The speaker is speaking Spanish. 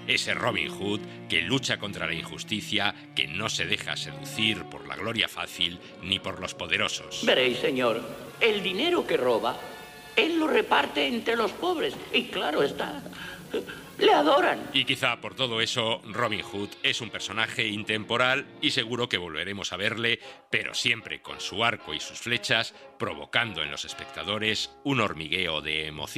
ese Robin Hood que lucha contra la injusticia, que no se deja seducir por la gloria fácil ni por los poderosos. Veréis, señor, el dinero que roba, él lo reparte entre los pobres. Y claro está, le adoran. Y quizá por todo eso, Robin Hood es un personaje intemporal y seguro que volveremos a verle, pero siempre con su arco y sus flechas, provocando en los espectadores un hormigueo de emoción.